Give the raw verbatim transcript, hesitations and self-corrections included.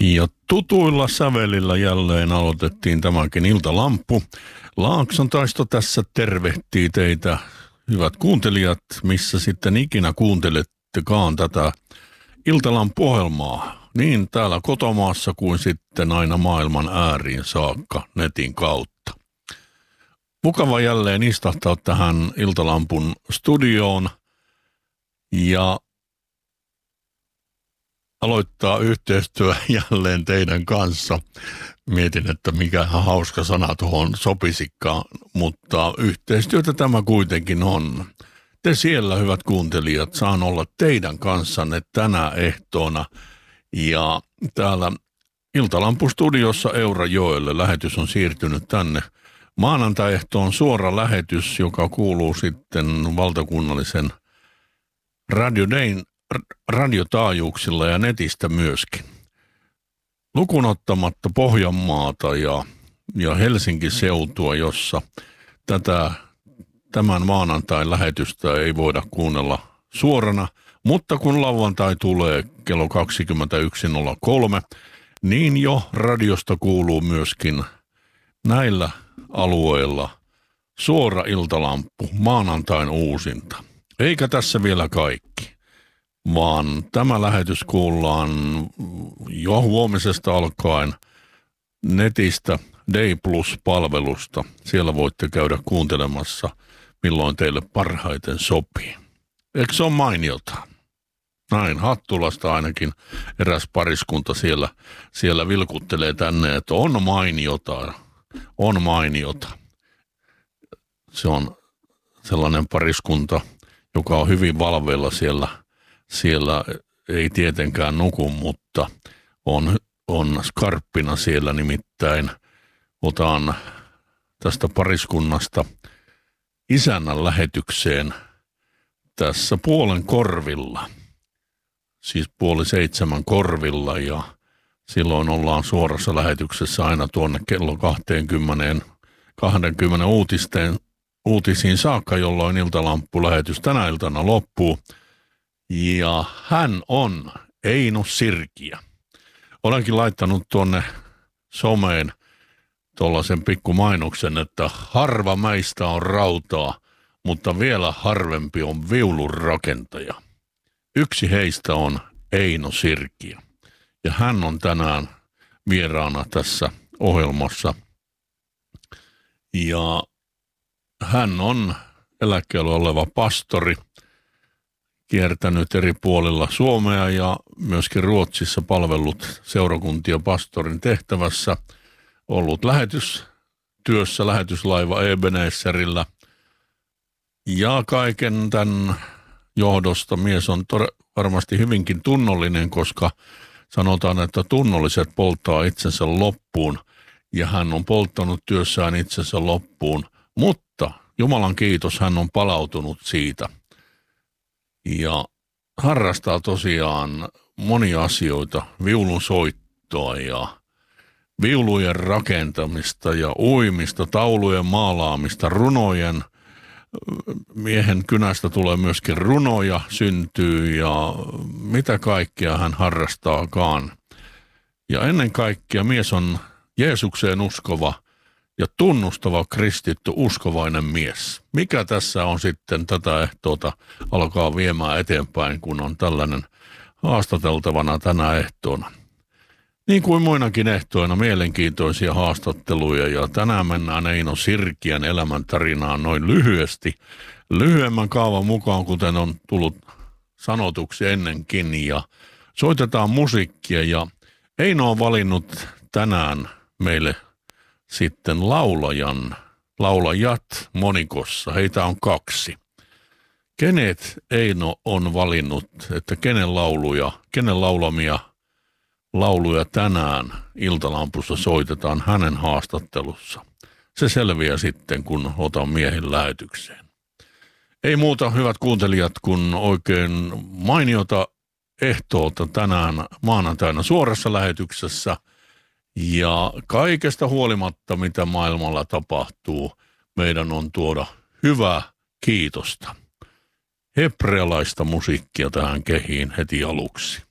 Ja tutuilla sävelillä jälleen aloitettiin tämäkin iltalamppu. Laakson Taisto tässä tervehtii teitä, hyvät kuuntelijat, missä sitten ikinä kuuntelettekaan tätä iltalampuohjelmaa. Niin täällä kotomaassa kuin sitten aina maailman ääriin saakka netin kautta. Mukava jälleen istahtaa tähän iltalampun studioon ja aloittaa yhteistyö jälleen teidän kanssa. Mietin, että mikä hauska sana tuohon sopisikkaan, mutta yhteistyötä tämä kuitenkin on. Te siellä, hyvät kuuntelijat, saan olla teidän kanssanne tänä ehtoona. Ja täällä Iltalampu-studiossa Eurajoelle lähetys on siirtynyt tänne. Maanantai-ehtoon suora lähetys, joka kuuluu sitten valtakunnallisen Radio Dayn radiotaajuuksilla ja netistä myöskin. Lukunottamatta Pohjanmaata ja, ja Helsingin seutua, jossa tätä, tämän maanantain lähetystä ei voida kuunnella suorana, mutta kun lauantai tulee kello kaksikymmentäyksi nolla kolme, niin jo radiosta kuuluu myöskin näillä alueilla suora iltalamppu, maanantain uusinta. Eikä tässä vielä kaikki, vaan tämä lähetys kuullaan jo huomisesta alkaen netistä Day Plus-palvelusta. Siellä voitte käydä kuuntelemassa, milloin teille parhaiten sopii. Eikö se ole mainiota? Näin, Hattulasta ainakin eräs pariskunta siellä, siellä vilkuttelee tänne, että on mainiota, on mainiota. Se on sellainen pariskunta, joka on hyvin valveilla siellä, siellä ei tietenkään nuku, mutta on, on skarppina siellä, nimittäin otan tästä pariskunnasta isännän lähetykseen tässä puolen korvilla, siis puoli seitsemän korvilla, ja silloin ollaan suorassa lähetyksessä aina tuonne kello kaksikymmentä, kaksikymmentä uutisten, uutisiin saakka, jolloin iltalamppulähetys tänä iltana loppuu. Ja hän on Eino Sirkiä. Olenkin laittanut tuonne someen tuollaisen pikkumainoksen, että harva meistä on rautaa, mutta vielä harvempi on viulun rakentaja. Yksi heistä on Eino Sirkiä. Ja hän on tänään vieraana tässä ohjelmassa. Ja hän on eläkkeellä oleva pastori, kiertänyt eri puolilla Suomea ja myöskin Ruotsissa palvellut seurakuntia pastorin tehtävässä, ollut lähetystyössä lähetyslaiva Ebenezerillä. Ja kaiken tämän johdosta mies on tor- varmasti hyvinkin tunnollinen, koska sanotaan, että tunnolliset polttaa itsensä loppuun, ja hän on polttanut työssään itsensä loppuun, mutta Jumalan kiitos, hän on palautunut siitä ja harrastaa tosiaan monia asioita, viulun soittoa ja viulujen rakentamista ja uimista, taulujen maalaamista, runojen. Miehen kynästä tulee myöskin runoja, syntyy ja mitä kaikkea hän harrastaakaan. Ja ennen kaikkea mies on Jeesukseen uskova ja tunnustava kristitty uskovainen mies. Mikä tässä on sitten tätä ehtoota alkaa viemään eteenpäin, kun on tällainen haastateltavana tänä ehtoona. Niin kuin muinakin ehtoina mielenkiintoisia haastatteluja, ja tänään mennään Eino Sirkiän elämäntarinaan noin lyhyesti. Lyhyemmän kaavan mukaan, kuten on tullut sanotuksi ennenkin, ja soitetaan musiikkia, ja Eino on valinnut tänään meille sitten laulajan, laulajat monikossa, heitä on kaksi. Kenet Eino on valinnut, että kenen lauluja, kenen laulamia lauluja tänään iltalampussa soitetaan hänen haastattelussa. Se selviää sitten, kun otan miehen lähetykseen. Ei muuta, hyvät kuuntelijat, kun oikein mainiota ehtoota tänään maanantaina suorassa lähetyksessä. Ja kaikesta huolimatta, mitä maailmalla tapahtuu, meidän on tuoda hyvää kiitosta. Hebrealaista musiikkia tähän kehiin heti aluksi.